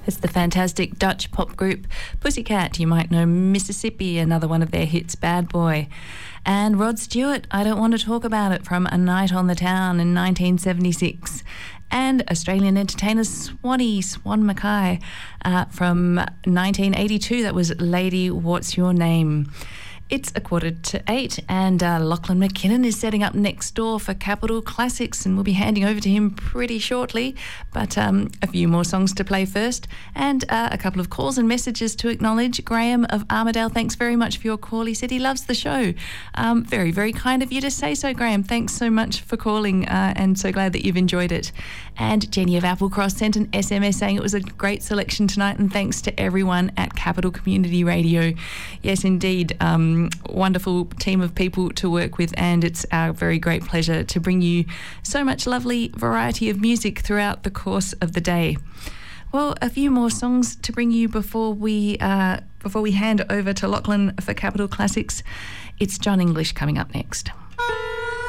It's the fantastic Dutch pop group Pussycat. You might know Mississippi, another one of their hits, Bad Boy. And Rod Stewart, I Don't Want to Talk About It, from A Night on the Town in 1976. And Australian entertainer Swan Mackay from 1982. That was Lady, What's Your Name? It's 7:45 and Lachlan McKinnon is setting up next door for Capital Classics, and we'll be handing over to him pretty shortly. But a few more songs to play first, and a couple of calls and messages to acknowledge. Graham of Armidale, thanks very much for your call. He said he loves the show. Very, very kind of you to say so, Graham. Thanks so much for calling, and so glad that you've enjoyed it. And Jenny of Applecross sent an SMS saying it was a great selection tonight, and thanks to everyone at Capital Community Radio. Yes, indeed. Wonderful team of people to work with, and it's our very great pleasure to bring you so much lovely variety of music throughout the course of the day. Well, a few more songs to bring you before we hand over to Lachlan for Capital Classics. It's John English coming up next.